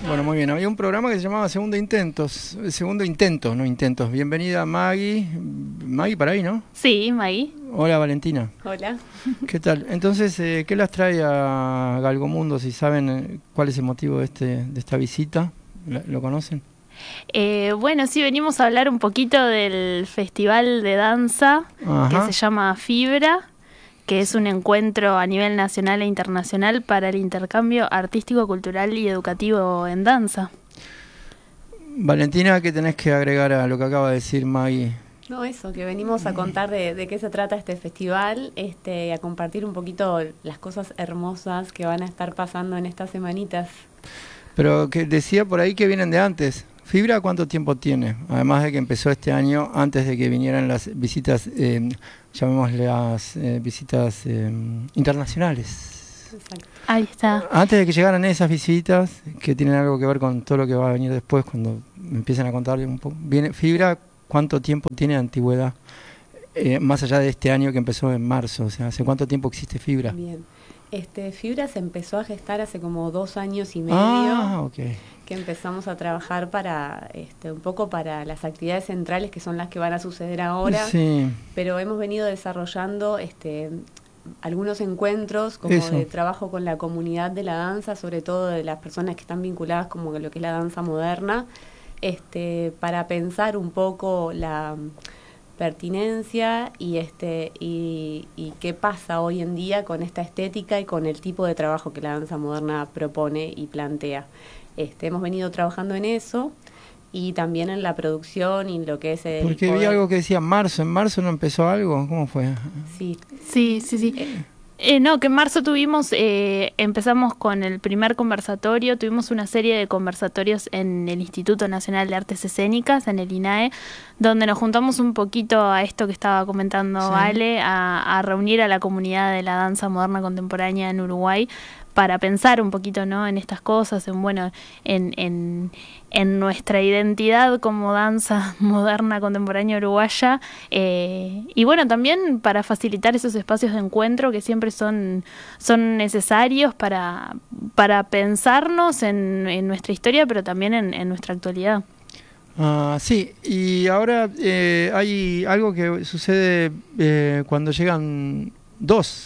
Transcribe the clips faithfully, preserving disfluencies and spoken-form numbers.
Bueno, muy bien. Había un programa que se llamaba Segundo Intentos. Segundo Intento, no Intentos. Bienvenida Maggie. Maggie para ahí, ¿no? Sí, Maggie. Hola, Valentina. Hola. ¿Qué tal? Entonces, eh, ¿qué las trae a Galgomundo? Si saben eh, cuál es el motivo de, este, de esta visita. ¿Lo conocen? Eh, bueno, sí, venimos a hablar un poquito del festival de danza. Ajá. Que se llama Fibra, que es un encuentro a nivel nacional e internacional para el intercambio artístico, cultural y educativo en danza. Valentina, ¿qué tenés que agregar a lo que acaba de decir Maggie? No, eso, que venimos a contar de, de qué se trata este festival, este, a compartir un poquito las cosas hermosas que van a estar pasando en estas semanitas. Pero que decía por ahí que vienen de antes. ¿Fibra cuánto tiempo tiene? Además de que empezó este año, antes de que vinieran las visitas, eh, llamémosle las eh, visitas eh, internacionales. Exacto. Ahí está. Antes de que llegaran esas visitas, que tienen algo que ver con todo lo que va a venir después, cuando empiezan a contarle un poco. Viene Fibra, ¿cuánto tiempo tiene de antigüedad? Eh, más allá de este año que empezó en marzo, o sea, ¿hace cuánto tiempo existe Fibra? Bien. Este, Fibra se empezó a gestar hace como dos años y medio, ah, okay. que empezamos a trabajar para, este, un poco para las actividades centrales que son las que van a suceder ahora, sí. Pero hemos venido desarrollando este, algunos encuentros como Eso. de trabajo con la comunidad de la danza, sobre todo de las personas que están vinculadas como lo que es la danza moderna, este, para pensar un poco la pertinencia y este y, y qué pasa hoy en día con esta estética y con el tipo de trabajo que la danza moderna propone y plantea. Este, hemos venido trabajando en eso y también en la producción y lo que es el Porque poder. Vi algo que decía marzo, ¿en marzo no empezó algo? ¿Cómo fue? Sí, sí, sí, sí. Eh, Eh, no, que en marzo tuvimos, eh, empezamos con el primer conversatorio, tuvimos una serie de conversatorios en el Instituto Nacional de Artes Escénicas, en el I N A E, donde nos juntamos un poquito a esto que estaba comentando sí. Ale, a, a reunir a la comunidad de la danza moderna contemporánea en Uruguay, para pensar un poquito, ¿no?, en estas cosas, en bueno, en, en, en nuestra identidad como danza moderna contemporánea uruguaya, eh, y bueno, también para facilitar esos espacios de encuentro que siempre son, son necesarios para, para pensarnos en, en nuestra historia, pero también en, en nuestra actualidad. Ah, sí, y ahora eh, hay algo que sucede eh, cuando llegan dos.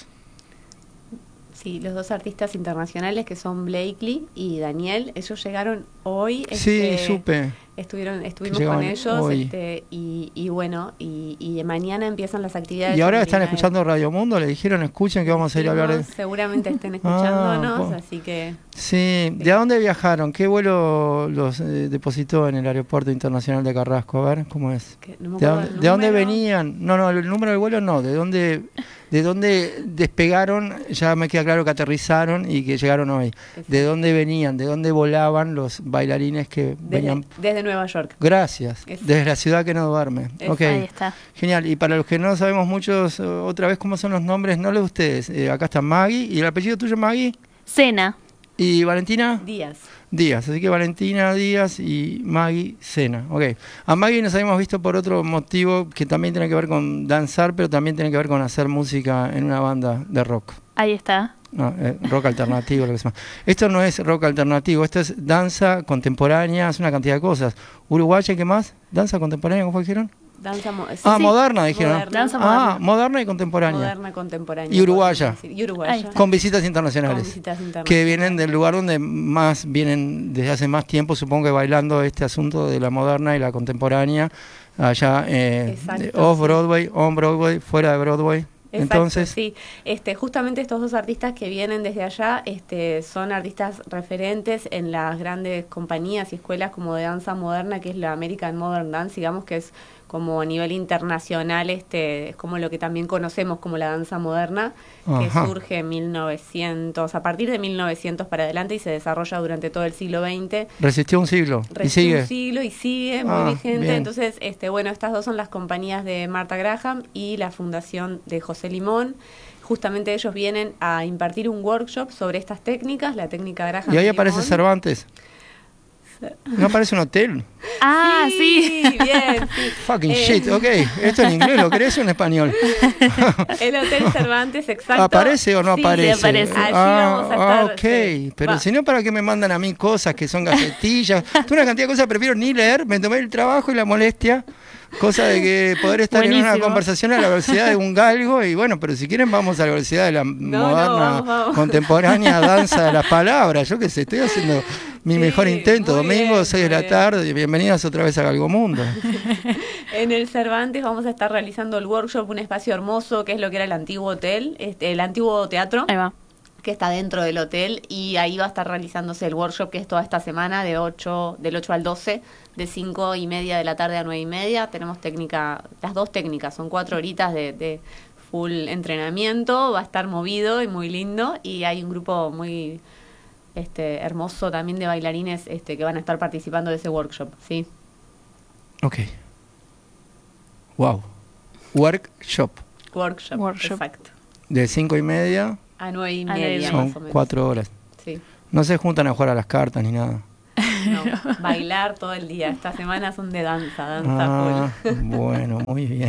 Sí, los dos artistas internacionales que son Blakely y Daniel, ellos llegaron hoy. Sí, este, supe. Estuvieron, estuvimos con ellos este, y, y bueno, y, y mañana empiezan las actividades. ¿Y ahora están escuchando Radio Mundo? ¿Le dijeron, escuchen que vamos a ir a hablar de...? Seguramente estén escuchándonos, ah, pues. así que... Sí, ¿de dónde viajaron? ¿Qué vuelo los eh, depositó en el Aeropuerto Internacional de Carrasco? A ver, ¿cómo es? No ¿De, dónde, ¿De dónde venían? No, no, el número del vuelo no, ¿de dónde, de dónde despegaron? Ya me queda claro que aterrizaron y que llegaron hoy. Exacto. ¿De dónde venían? ¿De dónde volaban los bailarines que desde, venían? Desde Nueva York. Gracias, Exacto. Desde la ciudad que no duerme. Okay. Ahí está. Genial, y para los que no sabemos muchos, otra vez, ¿cómo son los nombres? No los de ustedes. Eh, acá está Maggie, ¿y el apellido tuyo, Maggie? Sena. ¿Y Valentina? Díaz. Díaz, así que Valentina Díaz y Maggie Sena. Ok. A Maggie nos habíamos visto por otro motivo que también tiene que ver con danzar, pero también tiene que ver con hacer música en una banda de rock. Ahí está. No, eh, rock alternativo, lo que se llama. Esto no es rock alternativo, esto es danza contemporánea, es una cantidad de cosas. Uruguaya, ¿qué más? ¿Danza contemporánea, cómo dijeron? Danza mo sí, ah, sí. moderna, dijeron. Moderna. Danza moderna. Ah, moderna y contemporánea. Moderna, contemporánea. Y uruguaya. Y uruguaya. Con visitas internacionales. Con visitas internacionales. Que vienen del lugar donde más vienen desde hace más tiempo, supongo que bailando este asunto de la moderna y la contemporánea, allá eh, off-Broadway, sí. On-Broadway, fuera de Broadway. Exacto, entonces, sí, este, justamente estos dos artistas que vienen desde allá este, son artistas referentes en las grandes compañías y escuelas como de danza moderna, que es la American Modern Dance, digamos que es como a nivel internacional, este, es como lo que también conocemos como la danza moderna, que Ajá. surge en mil novecientos, a partir de mil novecientos para adelante y se desarrolla durante todo el siglo veinte. Resistió un siglo Resistió y sigue. un siglo y sigue muy ah, vigente. Bien. Entonces, este, bueno, estas dos son las compañías de Martha Graham y la fundación de José Limón. Justamente ellos vienen a impartir un workshop sobre estas técnicas, la técnica Graham. Y ahí aparece Cervantes. ¿No parece un hotel? Ah, sí. Sí, bien, sí. Fucking Eh, shit, ok. ¿Esto en inglés lo querés o en español? El Hotel Cervantes, exacto. ¿Aparece o no Sí, aparece? aparece. Allí Ah, vamos a estar. ah, ok. Sí. Pero Va. si no, ¿para qué me mandan a mí cosas que son gacetillas? Tú una cantidad de cosas prefiero ni leer, me tomé el trabajo y la molestia. Cosa de que poder estar Buenísimo. en una conversación a la velocidad de un galgo y bueno, pero si quieren vamos a la velocidad de la no, moderna, vamos, vamos. contemporánea danza de las palabras. Yo qué sé, estoy haciendo mi Sí, mejor intento. muy Domingo, bien, seis de muy la bien. tarde, bienvenidas otra vez a Galgomundo. En el Cervantes vamos a estar realizando el workshop, un espacio hermoso que es lo que era el antiguo hotel, este, el antiguo teatro, Ahí va. que está dentro del hotel, y ahí va a estar realizándose el workshop, que es toda esta semana de ocho, del ocho al doce, de cinco y media de la tarde a nueve y media. Tenemos técnica, las dos técnicas, son cuatro horitas de, de full entrenamiento, va a estar movido y muy lindo, y hay un grupo muy este hermoso también de bailarines este que van a estar participando de ese workshop, ¿sí? Ok. Wow. Workshop. Workshop, Workshop. exacto. De cinco y media A nueve y A nueve y media, media. son más o menos. cuatro horas. Sí. No se juntan a jugar a las cartas ni nada. No, bailar todo el día. Estas semanas son de danza, danza Ah, full. bueno, muy bien.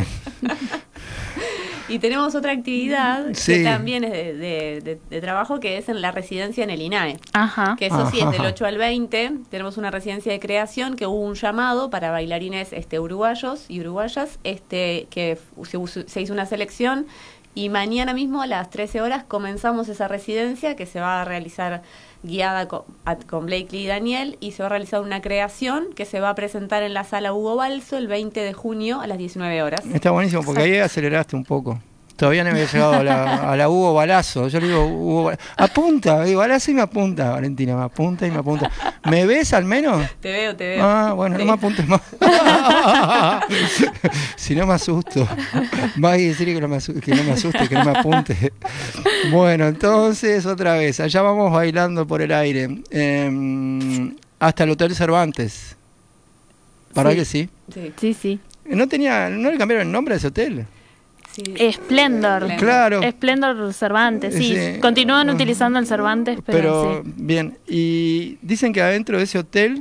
Y tenemos otra actividad Sí. que también es de, de- de- de trabajo, que es en la residencia en el INAE. Ajá. Que eso sí, es del Ajá. ocho al veinte. Tenemos una residencia de creación que hubo un llamado para bailarines este, uruguayos y uruguayas, este, que se, us- se hizo una selección. Y mañana mismo a las trece horas comenzamos esa residencia que se va a realizar guiada con, a- con Blakely y Daniel, y se va a realizar una creación que se va a presentar en la sala Hugo Balso el veinte de junio a las diecinueve horas. Está buenísimo porque ahí aceleraste un poco. Todavía no había llegado a la, a la Hugo Balazo. Yo le digo, Hugo Balazo. Apunta, digo, Balazo y me apunta, Valentina, me apunta y me apunta. ¿Me ves al menos? Te veo, te veo. Ah, bueno, Sí. no me apuntes más. Si no me asusto. Va a decir que no me asuste, que no me asuste, que no me apunte. Bueno, entonces otra vez, allá vamos bailando por el aire. Eh, hasta el Hotel Cervantes. ¿Para Sí. que sí? Sí, Sí, sí. No tenía, no le cambiaron el nombre a ese hotel. sí. Esplendor. Claro. Esplendor Cervantes, sí. Sí. Continúan utilizando el Cervantes, pero, Pero sí. bien, y dicen que adentro de ese hotel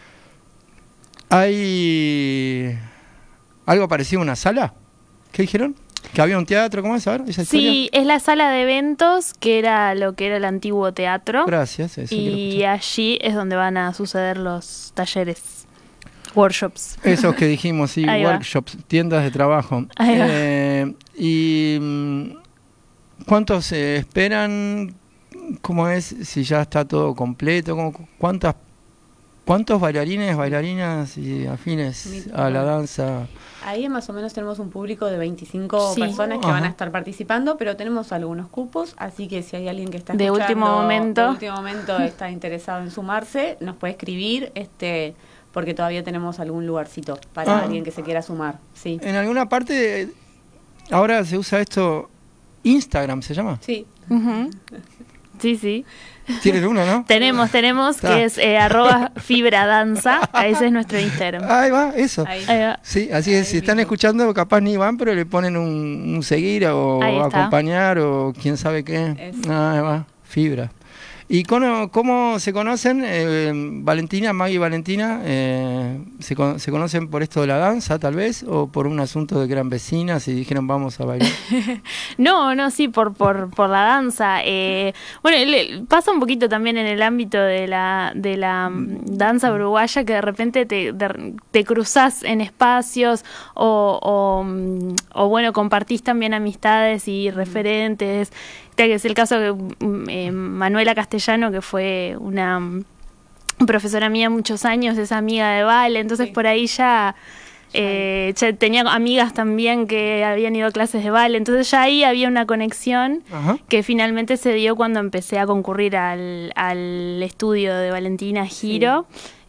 hay algo parecido a una sala. ¿Qué dijeron? ¿Que había un teatro? ¿Cómo es? A ver, esa historia. Sí, es la sala de eventos, que era lo que era el antiguo teatro. Gracias. Eso quiero Y escuchar. allí es donde van a suceder los talleres, workshops. Esos que dijimos, sí, Ahí va. workshops, tiendas de trabajo. Ahí va. Eh, ¿Y mm, cuántos se esperan? ¿Cómo es? Si ya está todo completo. ¿Cómo- ¿Cuántas, ¿Cuántos bailarines, bailarinas y afines Mi- a la danza? Ahí más o menos tenemos un público de veinticinco Sí. personas que Ajá. van a estar participando, pero tenemos algunos cupos, así que si hay alguien que está De escuchando, último momento. de último momento está interesado en sumarse, nos puede escribir, este, porque todavía tenemos algún lugarcito para Ah. alguien que se quiera sumar. Sí, En alguna parte, ahora se usa esto, Instagram se llama. sí. Ujú. Sí, sí. Tienes uno, ¿no? Tenemos, tenemos, Está. que es eh, arroba fibradanza. Ese es nuestro Instagram. Ahí va, eso. Ahí. Ahí va. Sí, así es. Ahí Si están mismo. escuchando, capaz ni van, pero le ponen un, un seguir o Ahí está. acompañar o quién sabe qué. Eso. Ah, ahí va, fibra. ¿Y cómo, cómo se conocen? Eh, Valentina, Maggie y Valentina, eh, ¿se, con- ¿se conocen por esto de la danza, tal vez? ¿O por un asunto de que eran vecinas y dijeron vamos a bailar? No, no, sí, por, por, por la danza. Eh, bueno, le- pasa un poquito también en el ámbito de la, de la mm, danza uruguaya, que de repente te, de- te cruzás en espacios o, o, mm, o, bueno, compartís también amistades y referentes. Que es el caso de mm, eh, Manuela Castellano, que fue una mm, profesora mía muchos años, es amiga de Vale, entonces Sí. por ahí ya... Eh, ya tenía amigas también que habían ido a clases de ballet, entonces ya ahí había una conexión Ajá. que finalmente se dio cuando empecé a concurrir al, al estudio de Valentina Giro.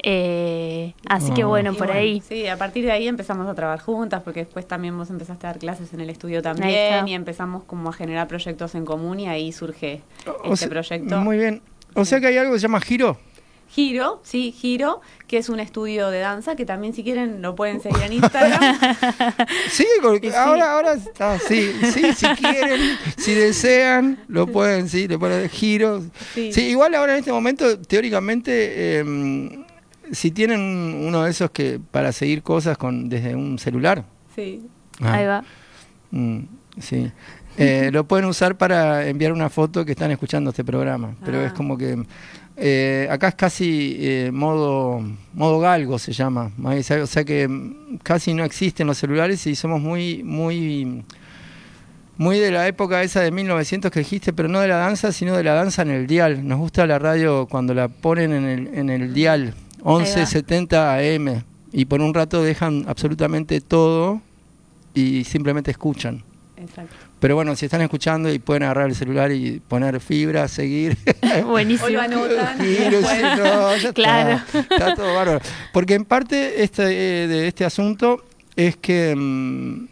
Eh, así que Ah. bueno, Y por bueno, ahí. Sí, a partir de ahí empezamos a trabajar juntas, porque después también vos empezaste a dar clases en el estudio Ahí también, está. y empezamos como a generar proyectos en común, y ahí surge O este sea, proyecto. Muy bien. O sea que hay algo que se llama giro. Giro, sí, Giro, que es un estudio de danza, que también si quieren lo pueden seguir en Instagram. Sí, porque Sí. ahora, ahora, ah, sí, sí, si quieren, si desean, lo pueden, sí, le ponen giro. Sí. Sí, igual ahora en este momento, teóricamente, eh, si tienen uno de esos que para seguir cosas con desde un celular. Sí. Ah. Ahí va. Mm, sí. Eh, lo pueden usar para enviar una foto que están escuchando este programa, pero Ah. es como que eh, acá es casi eh, modo modo galgo se llama, o sea que casi no existen los celulares y somos muy muy muy de la época esa de mil novecientos que dijiste, pero no de la danza, sino de la danza en el dial. Nos gusta la radio cuando la ponen en el en el dial once setenta A M y por un rato dejan absolutamente todo y simplemente escuchan. Exacto. Pero bueno, si están escuchando y pueden agarrar el celular y poner fibra, seguir. Buenísimo. Hoy lo anotan. Giro, sí, no, ya claro. Está, está todo bárbaro. Porque en parte este, eh, de este asunto es que mmm,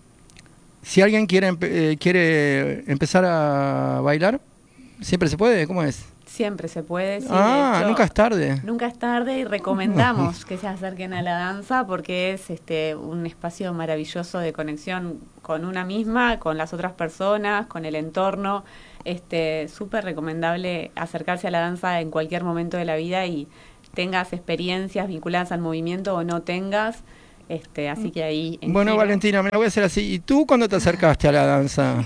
si alguien quiere, eh, quiere empezar a bailar, siempre se puede, ¿cómo es? Siempre se puede, sí. Ah, de hecho, nunca es tarde. Nunca es tarde y recomendamos que se acerquen a la danza porque es este un espacio maravilloso de conexión con una misma, con las otras personas, con el entorno. Este, súper recomendable acercarse a la danza en cualquier momento de la vida y tengas experiencias vinculadas al movimiento o no tengas. Este, así que ahí... en Bueno, giro. Valentina, me la voy a hacer así. ¿Y tú cuándo te acercaste a la danza?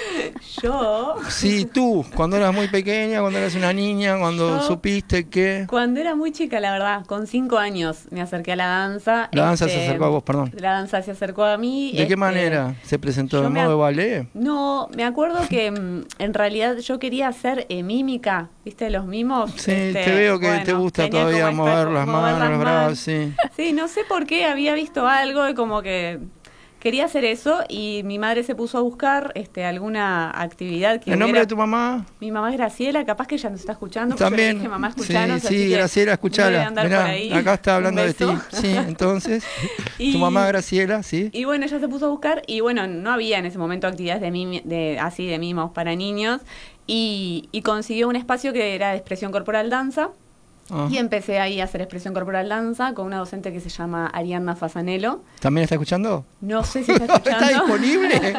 Yo... Sí, tú, cuando eras muy pequeña, cuando eras una niña, cuando Yo, supiste que... Cuando era muy chica, la verdad, con cinco años me acerqué a la danza. La danza este, se acercó a vos, perdón. La danza se acercó a mí. ¿De qué este, manera se presentó? yo ¿En me modo de ac- ballet? No, me acuerdo que mm, en realidad yo quería hacer eh, mímica, ¿viste? Los mimos. Sí, este, te veo que bueno, te gusta tenía todavía como mover esta- las mover manos, las los brazos, sí. Sí, no sé por qué había visto algo y como que quería hacer eso y mi madre se puso a buscar este alguna actividad que ¿El nombre hubiera- de tu mamá? Mi mamá es Graciela, capaz que ella nos está escuchando. porque yo le También. dije, mamá, Sí, escuchanos, así sí, que Graciela, debe escuchala. andar Mirá, por ahí. acá está Un hablando de ti. beso. Sí, entonces, Y- tu mamá Graciela, sí. Y bueno, ella se puso a buscar y bueno, no había en ese momento actividades de, mimi- de así de mimos para niños y, y consiguió un espacio que era de expresión corporal danza Ah. y empecé ahí a hacer expresión corporal danza con una docente que se llama Arianna Fasanelo. ¿También está escuchando? No sé si está escuchando. ¿Está disponible?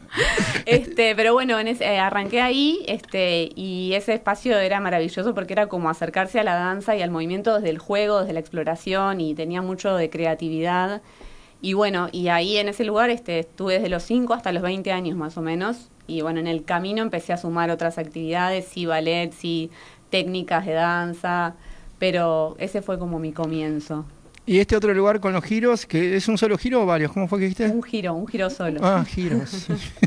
Este, pero bueno, en ese, eh, arranqué ahí, este, y ese espacio era maravilloso porque era como acercarse a la danza y al movimiento desde el juego, desde la exploración, y tenía mucho de creatividad. Y bueno, y ahí en ese lugar este, estuve desde los cinco hasta los veinte años más o menos. Y bueno, en el camino empecé a sumar otras actividades, sí ballet, sí técnicas de danza, pero ese fue como mi comienzo. ¿Y este otro lugar con los giros, que es un solo giro o varios? ¿Cómo fue que dijiste? Un giro, un giro solo. Ah, giros.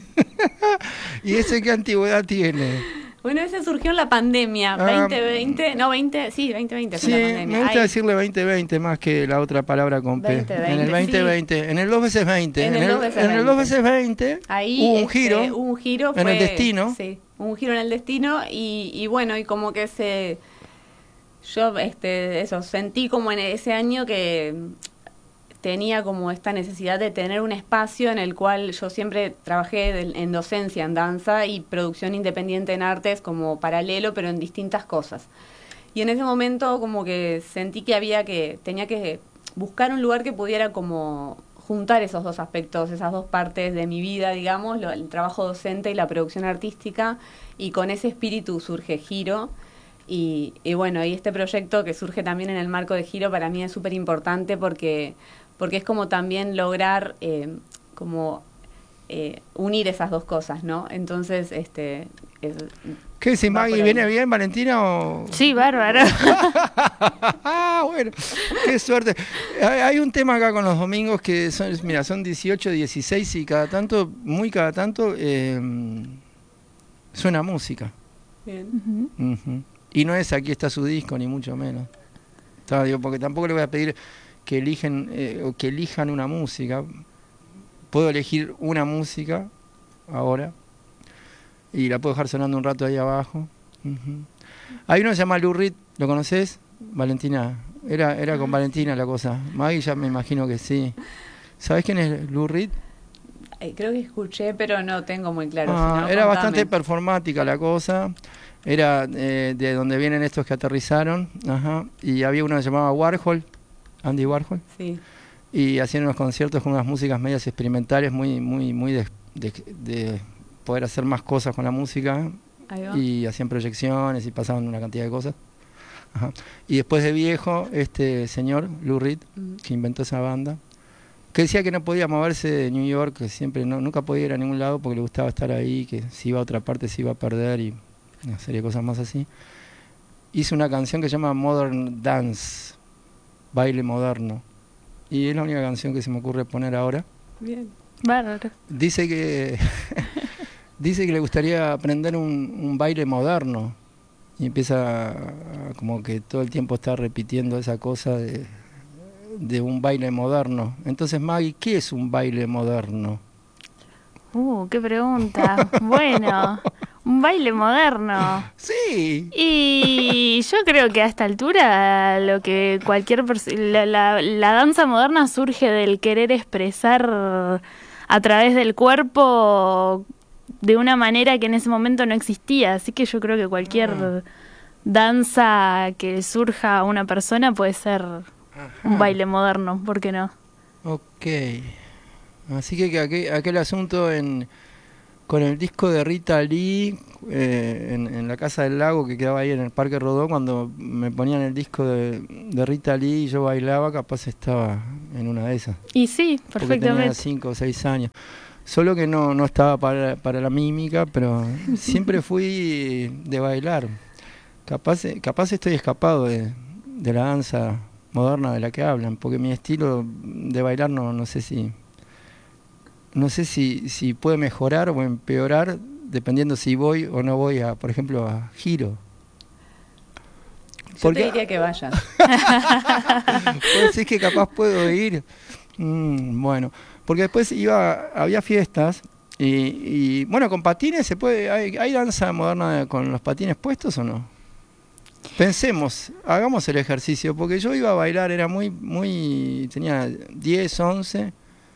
¿Y ese qué antigüedad tiene? Bueno, ese surgió en la pandemia, Ah, veinte veinte, no, veinte, sí, veinte veinte fue Sí, la pandemia. me gusta Ahí- decirle veinte veinte más que la otra palabra con P. veinte veinte, en el veinte veinte, en el dos veces veinte. En el dos veces en el dos veces veinte Ahí hubo un este, giro. hubo un giro en fue- el destino. Sí, un giro en el destino y, y bueno, y como que se... Yo, este, eso, sentí como en ese año que tenía como esta necesidad de tener un espacio en el cual yo siempre trabajé de- en docencia, en danza y producción independiente en artes como paralelo, pero en distintas cosas. Y en ese momento como que sentí que había que, tenía que buscar un lugar que pudiera como juntar esos dos aspectos, esas dos partes de mi vida, digamos, lo- el trabajo docente y la producción artística, y con ese espíritu surge Giro. Y, y bueno, y este proyecto que surge también en el marco de Giro para mí es súper importante porque, porque es como también lograr eh, como eh, unir esas dos cosas, ¿no? Entonces, este... Es, ¿Qué decís, va Maggie? por ahí. ¿Viene bien, Valentina? O... Sí, bárbaro. Ah, bueno, qué suerte. Hay, hay un tema acá con los domingos que son, mira, son dieciocho, dieciséis y cada tanto, muy cada tanto, eh, suena música. bien. Ujú. Ujú. Y no es aquí está su disco, ni mucho menos. Está, digo, porque tampoco le voy a pedir que eligen eh, o que elijan una música. Puedo elegir una música ahora y la puedo dejar sonando un rato ahí abajo. Ujú. Hay uno que se llama Lou Reed, ¿lo conoces? Valentina, era era con Valentina la cosa. Maggie ya me imagino que sí. ¿Sabés quién es Lou Reed? Eh, creo que escuché, pero no tengo muy claro. Ah, si no, era contame. bastante performática la cosa. Era eh, de donde vienen estos que aterrizaron. Ajá. Y había uno que se llamaba Warhol, Andy Warhol. Sí. Y hacían unos conciertos con unas músicas medias experimentales, muy, muy, muy de, de, de poder hacer más cosas con la música. Ahí va. Y hacían proyecciones y pasaban una cantidad de cosas. Ajá. Y después de viejo, este señor, Lou Reed, uh-huh. que inventó esa banda, que decía que no podía moverse de New York, que siempre no, nunca podía ir a ningún lado porque le gustaba estar ahí, que si iba a otra parte se iba a perder y una serie de cosas más así. Hizo una canción que se llama Modern Dance, baile moderno, y es la única canción que se me ocurre poner ahora. Bien, bárbaro. Dice que dice que le gustaría aprender un, un baile moderno y empieza a, a, como que todo el tiempo está repitiendo esa cosa de de un baile moderno. Entonces, Maggie, ¿qué es un baile moderno? Uh, qué pregunta. Bueno, un baile moderno. Sí. Y yo creo que a esta altura lo que cualquier persona, la, la, la danza moderna surge del querer expresar a través del cuerpo de una manera que en ese momento no existía. Así que yo creo que cualquier ah. danza que surja a una persona puede ser Ajá. un baile moderno, ¿por qué no? Ok. Así que aquel, aquel asunto en con el disco de Rita Lee eh, en, en la Casa del Lago que quedaba ahí en el Parque Rodó, cuando me ponían el disco de, de Rita Lee y yo bailaba, capaz estaba en una de esas. Y sí, perfectamente. Porque tenía cinco o seis años. Solo que no, no estaba para, para la mímica, pero siempre fui de bailar. Capaz, capaz estoy escapado de, de la danza moderna de la que hablan, porque mi estilo de bailar no, no sé si no sé si, si puede mejorar o empeorar dependiendo si voy o no voy a, por ejemplo, a giro. Yo porque, te diría que vayas. Pues sí, que capaz puedo ir. Mm, bueno, porque después iba, había fiestas y, y bueno, con patines se puede, hay, hay danza moderna con los patines puestos o no. Pensemos, hagamos el ejercicio, porque yo iba a bailar, era muy, muy, tenía diez, once,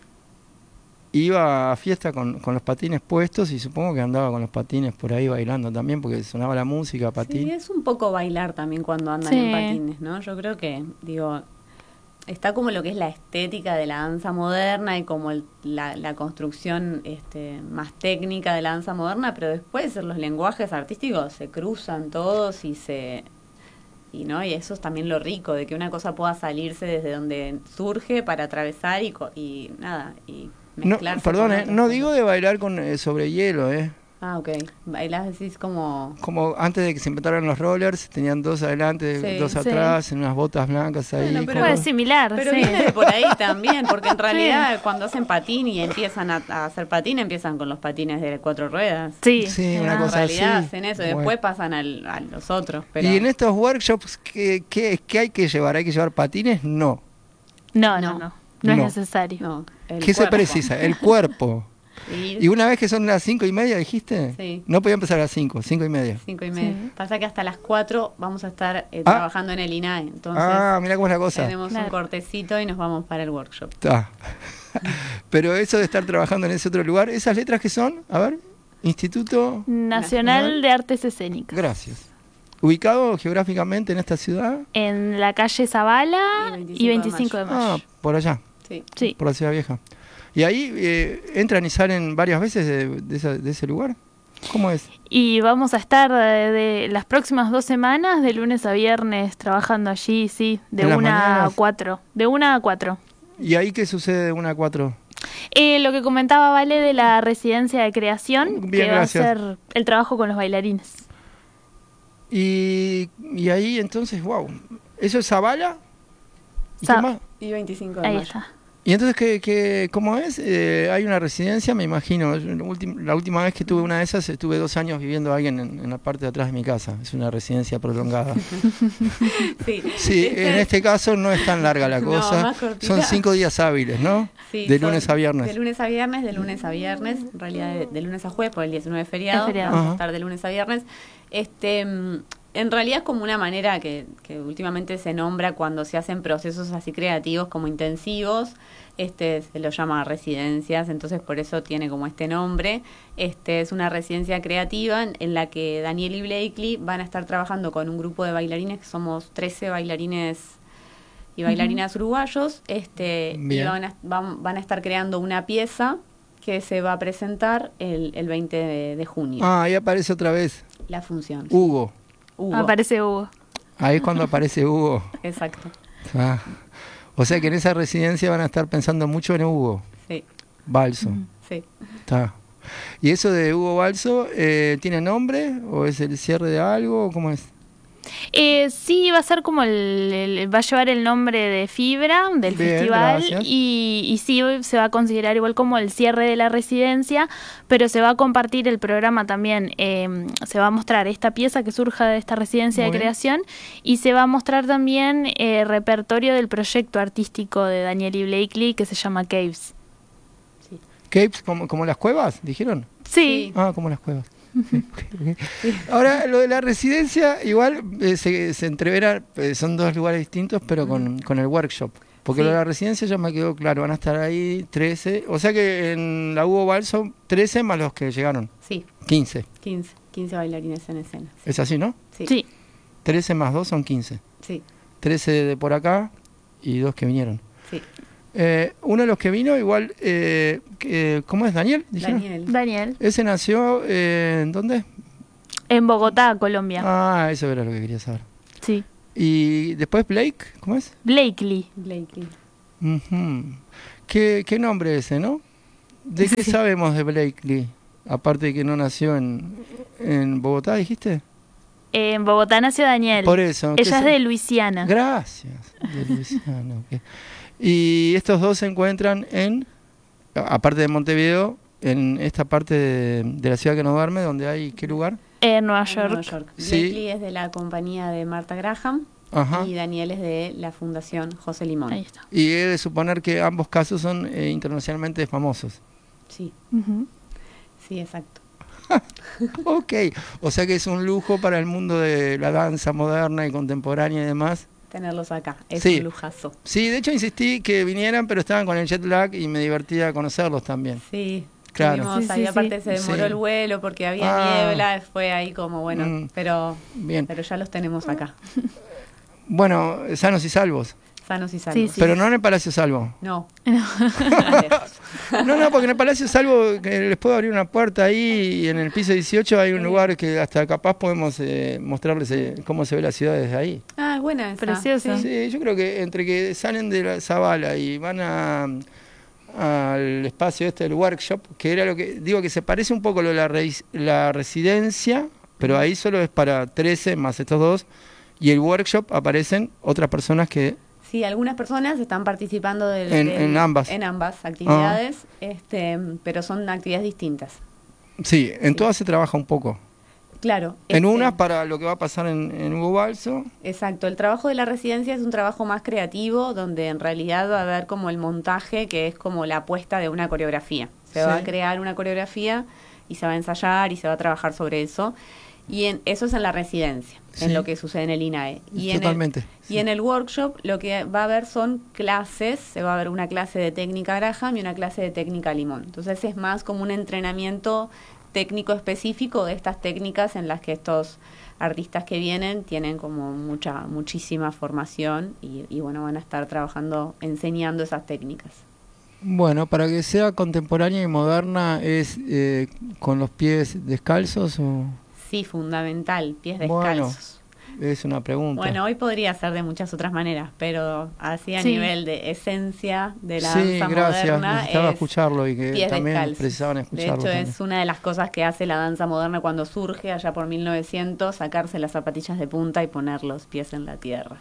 iba a fiesta con, con los patines puestos y supongo que andaba con los patines por ahí bailando también, porque sonaba la música, patín. Sí, es un poco bailar también cuando andan sí. en patines, ¿no? Yo creo que, digo, está como lo que es la estética de la danza moderna y como el, la, la construcción este, más técnica de la danza moderna, pero después los lenguajes artísticos se cruzan todos y se... Y no y eso es también lo rico, de que una cosa pueda salirse desde donde surge para atravesar y, y nada, y mezclarse. No, perdón, eh, no digo de bailar con eh, sobre hielo, ¿eh? Ah, ok. Bailás, decís como... Como antes de que se inventaran los rollers, tenían dos adelante, sí, dos atrás, sí. en unas botas blancas ahí. Bueno, pero es similar, Pero sí. viene de por ahí también, porque en realidad sí. cuando hacen patín y empiezan a, a hacer patín, empiezan con los patines de cuatro ruedas. Sí, sí una ah, cosa así. En realidad así. hacen eso, bueno. y después pasan al, a los otros. Pero... ¿Y en estos workshops qué, qué, qué hay que llevar? ¿Hay que llevar patines? No. No, no, no. No, no es necesario. No, ¿Qué cuerpo. se precisa? El cuerpo. Y una vez que son las cinco y media, dijiste, sí. no podía empezar a las cinco, cinco y media. Cinco y media. Sí. Pasa que hasta las cuatro vamos a estar eh, ah. trabajando en el I N A E. Entonces, ah, mira cómo es la cosa. Tenemos claro. un cortecito y nos vamos para el workshop. Ah. Pero eso de estar trabajando en ese otro lugar, ¿esas letras qué son? A ver, Instituto Nacional, Nacional de Artes Escénicas. Gracias. ¿Ubicado geográficamente en esta ciudad? En la calle Zavala y veinticinco de mayo. Ah, por allá. Sí. sí. Por la Ciudad Vieja. ¿Y ahí eh, entran y salen varias veces de, de, esa, de ese lugar? ¿Cómo es? Y vamos a estar de, de las próximas dos semanas, de lunes a viernes, trabajando allí, sí, de una a cuatro. De una a cuatro. ¿Y ahí qué sucede de una a cuatro? Eh, lo que comentaba Vale de la residencia de creación, Bien, que gracias. va a ser el trabajo con los bailarines. Y, y ahí entonces, wow, ¿eso es Zavala? ¿Y Sa- qué más? Y veinticinco de ahí mayo. Está. ¿Y entonces qué, qué, cómo es? Eh, hay una residencia, me imagino. La última, la última vez que tuve una de esas, estuve dos años viviendo a alguien en, en la parte de atrás de mi casa. Es una residencia prolongada. sí, sí este... en este caso no es tan larga la cosa. No, son cinco días hábiles, ¿no? Sí, de lunes a viernes. De lunes a viernes, de lunes a viernes. En realidad de, de lunes a jueves, por el diecinueve es feriado. Es feriado. Vamos Ajá. a estar de lunes a viernes. Este... En realidad es como una manera que, que últimamente se nombra cuando se hacen procesos así creativos como intensivos, este se lo llama residencias, entonces por eso tiene como este nombre. Este es una residencia creativa en, en la que Daniel y Blakely van a estar trabajando con un grupo de bailarines, que somos trece bailarines y bailarinas uh-huh. uruguayos, este y van a, van, van a estar creando una pieza que se va a presentar el, el veinte de, de junio. Ah, ahí aparece otra vez. La función. Hugo. Hugo. Aparece Hugo. Ahí es cuando aparece Hugo. Exacto. Ah. O sea que en esa residencia van a estar pensando mucho en Hugo. Sí. Balso. Uh-huh. Sí. Está. ¿Y eso de Hugo Balso eh, tiene nombre? ¿O es el cierre de algo? ¿O cómo es? Eh, sí, va a ser como el, el- va a llevar el nombre de Fibra del Bien, festival gracias. y, y sí se va a considerar igual como el cierre de la residencia, pero se va a compartir el programa también. Eh, se va a mostrar esta pieza que surja de esta residencia Muy de bien. creación y se va a mostrar también eh, repertorio del proyecto artístico de Daniel E. Blakely que se llama Caves. Sí. ¿Caves como, como las cuevas? ¿Dijeron? Sí, Ah, como las cuevas. Okay, okay. Ahora, lo de la residencia, igual eh, se, se entrevera, eh, son dos lugares distintos, pero con, con el workshop. Porque Sí. lo de la residencia ya me quedó claro, van a estar ahí trece, o sea que en la Hugo Balso trece más los que llegaron, Sí, quince. quince. quince bailarines en escena. Sí. ¿Es así, no? Sí. sí. trece más dos son quince. Sí. trece de por acá y dos que vinieron. Sí. Eh, uno de los que vino, igual, eh, que- ¿cómo es? ¿Daniel? ¿Dijeron? Daniel. Daniel, Ese nació, eh, ¿en dónde? en Bogotá, Colombia. Ah, eso era lo que quería saber. Sí. Y después Blake, ¿cómo es? Blakely. Blakely. Ujú. ¿Qué, qué nombre ese, no? ¿De qué Sí. sabemos de Blakely? Aparte de que no nació en, en Bogotá, ¿dijiste? En Bogotá nació Daniel. Por eso. ¿qué Ella es sa- de Luisiana. Gracias. De Luisiana, ok. Y estos dos se encuentran en, a- aparte de Montevideo, en esta parte de, de la ciudad que no duerme, donde hay, ¿qué lugar? En Nueva En Nueva York. York. Sí. Blakely es de la compañía de Martha Graham Ajá. y Daniel es de la Fundación José Limón. Ahí está. Y he de suponer que ambos casos son eh, internacionalmente famosos. Sí, Ujú. sí, exacto. Ok, o sea que es un lujo para el mundo de la danza moderna y contemporánea y demás. Tenerlos acá, es Sí. un lujazo. Sí, de hecho insistí que vinieran, pero estaban con el jet lag y me divertía conocerlos también. Sí, Claro. tuvimos Sí, ahí, sí, aparte sí. se demoró Sí. el vuelo porque había Ah. niebla, fue ahí como bueno, Mm. pero Bien. pero ya los tenemos acá, Bueno, sanos y salvos. sanos y salvos. Sí. Pero no en el Palacio Salvo. No, más lejos. No, no, porque en el Palacio Salvo que les puedo abrir una puerta ahí y en el piso dieciocho hay un Sí. lugar que hasta capaz podemos eh, mostrarles eh, cómo se ve la ciudad desde ahí. Ah, es buena esa. Preciosa. Sí. Sí, yo creo que entre que salen de la Zabala y van a al espacio este del workshop, que era lo que digo que se parece un poco a lo de la, reis- la residencia, pero ahí solo es para trece más estos dos, y el workshop aparecen otras personas que Sí, algunas personas están participando del- En- del- en ambas. en ambas actividades, este, pero son actividades distintas. sí, en Sí. todas se trabaja un poco. Claro. En este, unas para lo que va a pasar en, en Hugo Balso. Exacto, el trabajo de la residencia es un trabajo más creativo, donde en realidad va a haber como el montaje, que es como la puesta de una coreografía. Se va Sí. a crear una coreografía y se va a ensayar y se va a trabajar sobre eso. Y en, eso es en la residencia, Sí. en lo que sucede en el INAE. Y Totalmente. En el, sí. y en el workshop lo que va a haber son clases, se va a ver una clase de técnica Graham y una clase de técnica Limón. Entonces es más como un entrenamiento técnico específico de estas técnicas en las que estos artistas que vienen tienen como mucha, muchísima formación y, y bueno, van a estar trabajando, enseñando esas técnicas. Bueno, para que sea contemporánea y moderna, ¿es eh, con los pies descalzos o Sí, fundamental, pies Bueno, descalzos. es una pregunta? Bueno, hoy podría ser de muchas otras maneras, pero así a Sí. nivel de esencia de la sí, danza gracias, moderna necesitaba es escucharlo y que pies también descalzos. precisaban De escucharlo. hecho, también. es una de las cosas que hace la danza moderna cuando surge, allá por mil novecientos, sacarse las zapatillas de punta y poner los pies en la tierra.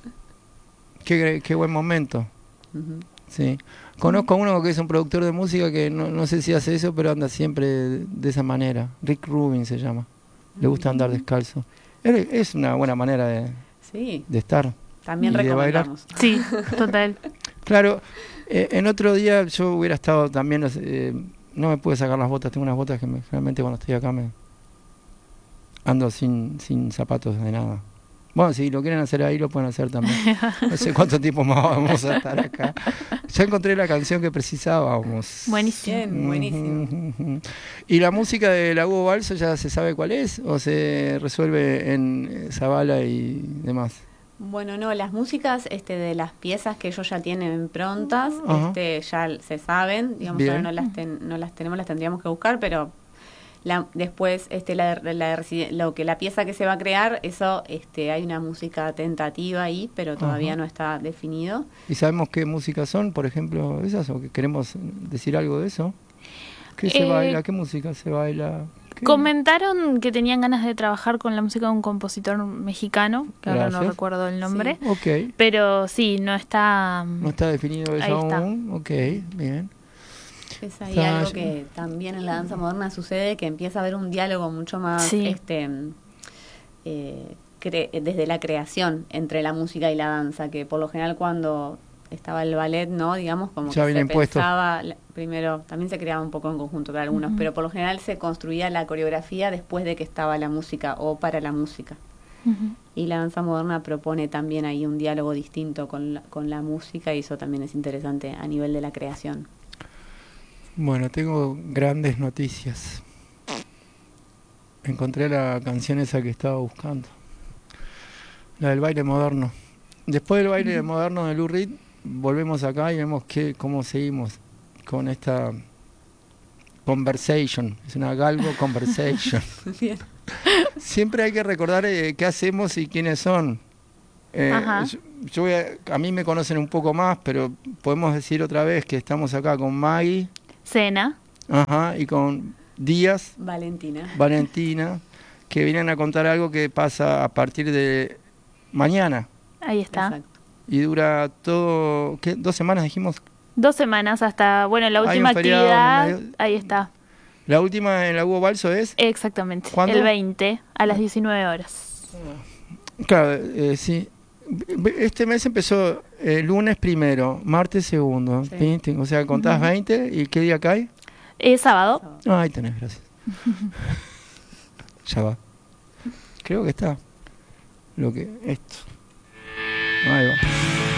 Qué, qué buen momento. Ujú. Sí. Conozco a uno que es un productor de música que no, no sé si hace eso, pero anda siempre de, de esa manera. Rick Rubin se llama. Le gusta andar descalzo. Es, es una buena manera de, Sí, de estar. también y de bailar. recomendamos. Sí, total. Claro, eh, en otro día yo hubiera estado también, eh, no me pude sacar las botas, tengo unas botas que me, realmente cuando estoy acá me ando sin, sin zapatos de nada. Bueno, si lo quieren hacer ahí lo pueden hacer también. No sé cuánto tiempo más vamos a estar acá. Ya encontré la canción que precisábamos. Buenísimo. Bien, buenísimo. Ujú. ¿Y la música de la Hugo Balso ya se sabe cuál es o se resuelve en eh, Zabala y demás? Bueno, no, las músicas este, de las piezas que ellos ya tienen prontas, Ajá. este, ya se saben, digamos, Bien. ahora no las, ten- no las tenemos, las tendríamos que buscar, pero La, después, este, la, la, lo que la pieza que se va a crear, eso, este, hay una música tentativa ahí, pero todavía Ajá. no está definido. ¿Y sabemos qué músicas son, por ejemplo, esas? ¿O que queremos decir algo de eso? ¿Qué se eh, baila? ¿Qué música se baila? ¿Qué? Comentaron que tenían ganas de trabajar con la música de un compositor mexicano, que Gracias. ahora no recuerdo el nombre. Sí. Okay. Pero sí, no está... No está definido eso aún. Ok, bien. Es ahí Está, algo que también en la danza moderna sucede, que empieza a haber un diálogo mucho más sí. este eh, cre- desde la creación entre la música y la danza, que por lo general cuando estaba el ballet, no digamos, como ya que se impuesto. pensaba, primero también se creaba un poco en conjunto para algunos, uh-huh. pero por lo general se construía la coreografía después de que estaba la música o para la música. Uh-huh. Y la danza moderna propone también ahí un diálogo distinto con la, con la música, y eso también es interesante a nivel de la creación. Bueno, tengo grandes noticias. Encontré la canción esa que estaba buscando. La del baile moderno. Después del baile uh-huh. moderno de Lou Reed, volvemos acá y vemos que, cómo seguimos con esta conversation. Es una galgo conversation. Bien. Siempre hay que recordar eh, qué hacemos y quiénes son. Eh, yo, yo voy a, a mí me conocen un poco más, pero podemos decir otra vez que estamos acá con Maggie. Cena. Ajá, y con Díaz. Valentina. Valentina, que vienen a contar algo que pasa a partir de mañana. Ahí está. Exacto. Y dura todo, ¿qué? ¿Dos semanas dijimos? Dos semanas hasta, bueno, la última actividad, ahí está. ¿La última en la Hugo Balso es? Exactamente, ¿Cuándo? El veinte, a las diecinueve horas. Claro, eh, sí. Este mes empezó el eh, lunes primero, martes segundo, sí. veinte, o sea, contás uh-huh. veinte, ¿y qué día cae? Eh, sábado. Ah, ahí tenés, gracias. Ya va. Creo que está. Lo que, esto. Ahí va.